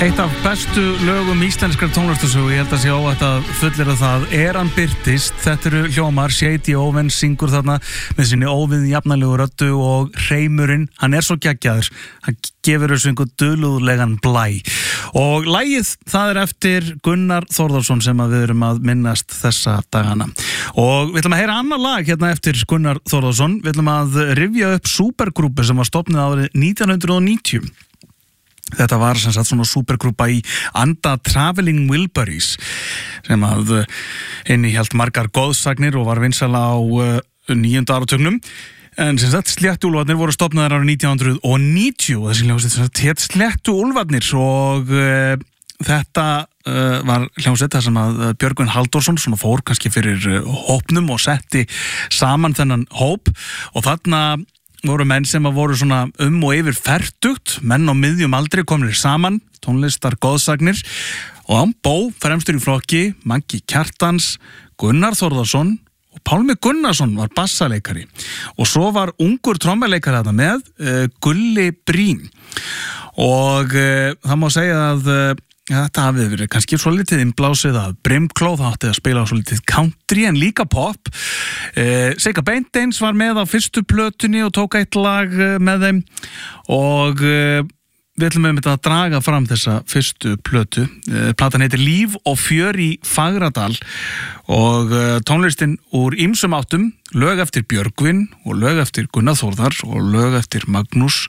Eitt af bestu lögum íslenskrar tónlistarsögu, ég held að sé óvægt að fullyrða það, hann birtist. Þetta eru hljómar, Shady Owen syngur þarna með sinni óviðjafnanlegu röddu og hreimurinn, hann svo geggjaður, hann gefur þessu einhvern dulúðlegan blæ. Og lagið, það eftir Gunnar Þórðarsson sem við erum að minnast þessa dagana. Og við ætlum að heyra annað lag hérna eftir Gunnar Þórðarsson, við ætlum að rifja upp supergrúpu sem var stofnuð árið 1990. Þetta var sem sagt svona supergrúpa í anda Traveling Wilburys sem að innihélt margar góðsagnir og var vinsæl á 9. áratugnum. En sem sagt Sléttuúlfarnir voru stofnaðir árið 1990 og þessi hljómsveit sem sagt hét Sléttuúlfarnir og þetta var hljómsveit þar sem að Björgvin Halldórsson svona fór kannski fyrir hópnum og setti saman þennan hóp og þarna voru menn sem að voru svona og yfir fertugt, menn á miðjum aldri komnir saman, tónlistar góðsagnir og Bó fremstur í flokki, Maggi Kjartans, Gunnar Þórðarsson og Pálmi Gunnarsson var bassaleikari og svo var ungur trommaleikari þarna með, Gulli Brím og það má segja að þetta hafði verið kannski svolítið innblásið að Brimkló átti að spila svolítið country en líka pop. Sigga Beinteins var með á fyrstu plötunni og tók eitt lag með þeim og við ætlum að draga fram þessa fyrstu plötu. Platan heitir Líf og fjör í Fagradal og tónlistin úr ýmsum áttum, lög eftir Björgvin og lög eftir Gunnar Þórðar og lög eftir Magnús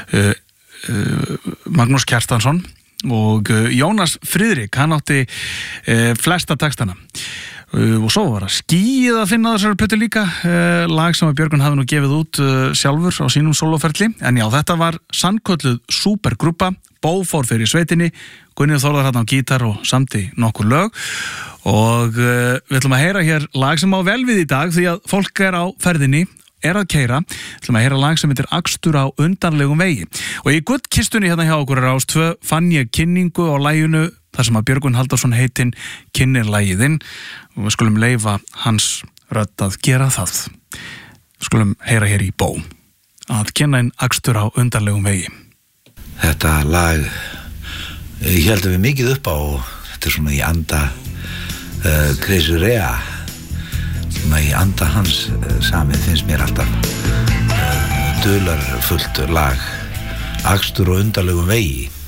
Kjartansson og Jónas Friðrik, hann átti flesta textana og svo var að skýið að finna þessari plötu líka, lag sem að Björgun hafi nú gefið út sjálfur á sínum sólóferli, en já, þetta var sannkölluð supergrúpa, Bó fór fyrir sveitinni, Gunni Þórðar hann á gítar og samdi nokkur lög og við ætlum að heyra hér lag sem á vel við í dag því að fólk á ferðinni að keyra, ætlum að heyra lag sem heitir Akstur á undarlegum vegi og í gullkistunni hérna hjá okkur Rás 2 fann ég kynningu á laginu þar sem að Björgvin Halldórsson heitinn kynnir lagið og við skulum leyfa hans rödd að gera það. Við skulum heyra hér í Bó að kynna Akstur á undarlegum vegi. Þetta lag héldum við mikið upp á, þetta svona í anda Crazy Rea, svona í anda hans samið finnst mér alltaf dularfullt lag, Akstur á undarlegum vegi.